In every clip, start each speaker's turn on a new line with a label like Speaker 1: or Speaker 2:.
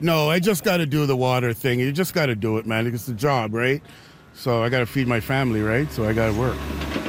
Speaker 1: No, I just got to do the water thing. You just got to do it, man. It's the job, right? So I got to feed my family, right? So I got to work.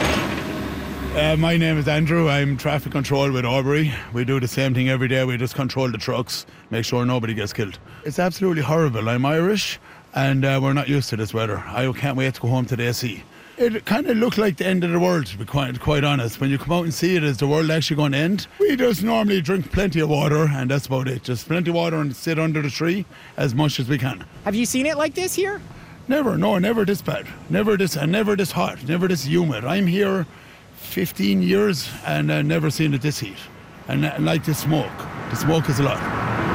Speaker 2: My name is Andrew. I'm traffic control with Aubrey. We do the same thing every day. We just control the trucks, make sure nobody gets killed. It's absolutely horrible. I'm Irish, and we're not used to this weather. I can't wait to go home to the AC. It kind of looked like the end of the world, to be quite honest. When you come out and see it, is the world actually going to end? We just normally drink plenty of water, and that's about it. Just plenty of water and sit under the tree as much as we can.
Speaker 3: Have you seen it like this here?
Speaker 2: Never this bad. Never this hot, never this humid. I'm here 15 years and I've never seen it this heat. And like the smoke. The smoke is a lot.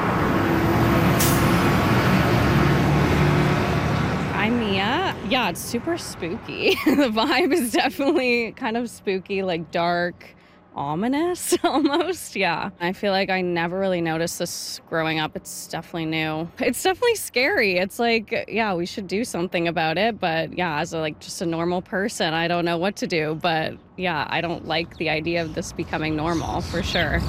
Speaker 4: I'm Mia. Yeah, it's super spooky. The vibe is definitely kind of spooky, like dark, ominous almost. Yeah. I feel like I never really noticed this growing up. It's definitely new. It's definitely scary. It's like, yeah, we should do something about it. But yeah, as just a normal person, I don't know what to do. But yeah, I don't like the idea of this becoming normal for sure.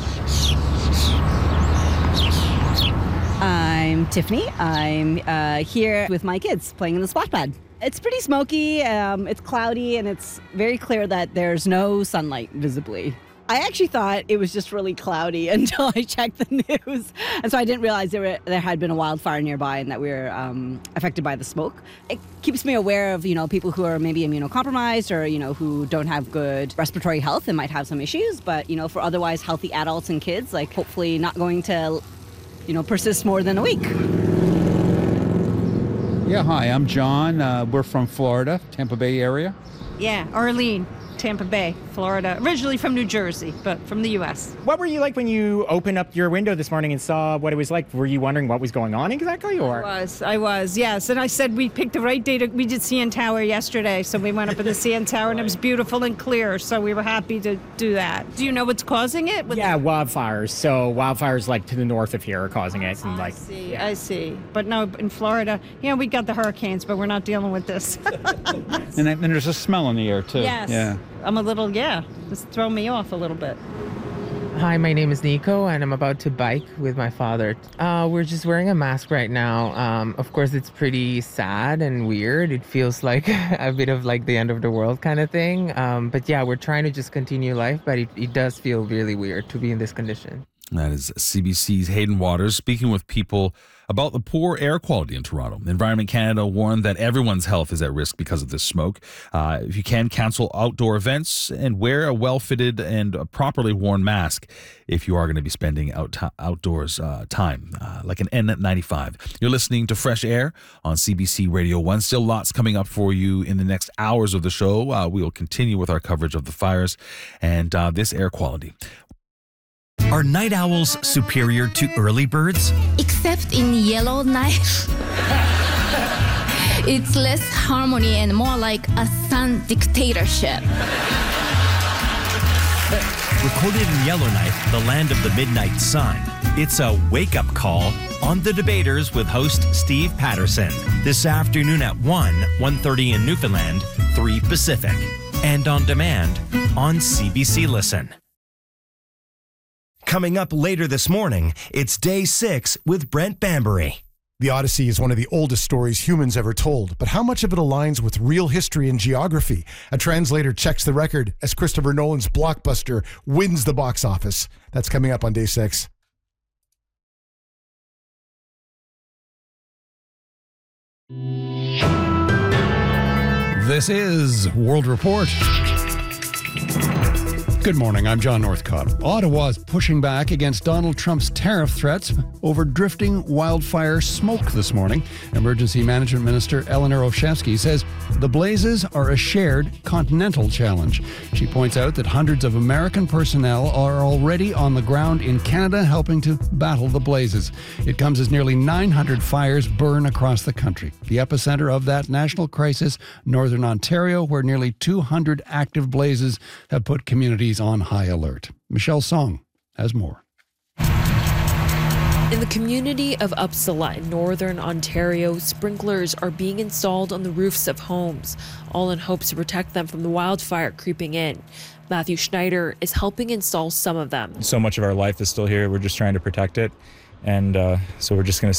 Speaker 5: I'm Tiffany. I'm here with my kids playing in the splash pad. It's pretty smoky, it's cloudy, and it's very clear that there's no sunlight visibly. I actually thought it was just really cloudy until I checked the news. And so I didn't realize there had been a wildfire nearby and that we were affected by the smoke. It keeps me aware of, people who are maybe immunocompromised or, who don't have good respiratory health and might have some issues. But, for otherwise healthy adults and kids, hopefully not going to, persist more than a week.
Speaker 6: Yeah, hi, I'm John. We're from Florida, Tampa Bay area.
Speaker 7: Yeah, Arlene, Tampa Bay, Florida. Originally from New Jersey, but from the U.S.
Speaker 3: What were you like when you opened up your window this morning and saw what it was like? Were you wondering what was going on exactly? Or
Speaker 7: I was, yes. And I said we picked the right day. We did CN Tower yesterday, so we went up in the CN Tower, and it was beautiful and clear, so we were happy to do that. Do you know what's causing it?
Speaker 3: Yeah, wildfires. So wildfires to the north of here are causing it. And
Speaker 7: I see. But no, in Florida, we got the hurricanes, but we're not dealing with this.
Speaker 6: And then there's a smell in the air, too.
Speaker 7: Yes.
Speaker 6: Yeah.
Speaker 7: I'm a little, it's thrown me off a little bit.
Speaker 8: Hi, my name is Nico, and I'm about to bike with my father. We're just wearing a mask right now. Of course, it's pretty sad and weird. It feels like a bit of the end of the world kind of thing. But yeah, we're trying to just continue life, but it does feel really weird to be in this condition.
Speaker 9: That is CBC's Hayden Waters speaking with people about the poor air quality in Toronto. Environment Canada warned that everyone's health is at risk because of this smoke. If you can, cancel outdoor events and wear a well-fitted and properly worn mask if you are going to be spending outdoors time, like an N95. You're listening to Fresh Air on CBC Radio 1. Still lots coming up for you in the next hours of the show. We will continue with our coverage of the fires and this air quality.
Speaker 10: Are night owls superior to early birds?
Speaker 11: Except in Yellowknife. It's less harmony and more like a sun dictatorship.
Speaker 10: Recorded in Yellowknife, the land of the midnight sun, it's a wake-up call on The Debaters with host Steve Patterson. This afternoon at 1:30 in Newfoundland, 3 Pacific. And on demand on CBC Listen. Coming up later this morning, it's Day 6 with Brent Bambury.
Speaker 12: The Odyssey is one of the oldest stories humans ever told, but how much of it aligns with real history and geography? A translator checks the record as Christopher Nolan's blockbuster wins the box office. That's coming up on Day 6.
Speaker 13: This is World Report. Good morning, I'm John Northcott. Ottawa's pushing back against Donald Trump's tariff threats over drifting wildfire smoke this morning. Emergency Management Minister Eleanor Olszewski says the blazes are a shared continental challenge. She points out that hundreds of American personnel are already on the ground in Canada helping to battle the blazes. It comes as nearly 900 fires burn across the country. The epicenter of that national crisis, Northern Ontario, where nearly 200 active blazes have put communities on high alert. Michelle Song has more.
Speaker 14: In the community of Uppsala in Northern Ontario, sprinklers are being installed on the roofs of homes, all in hopes to protect them from the wildfire creeping in. Matthew Schneider is helping install some of them.
Speaker 15: So much of our life is still here. We're just trying to protect it. And so we're just going to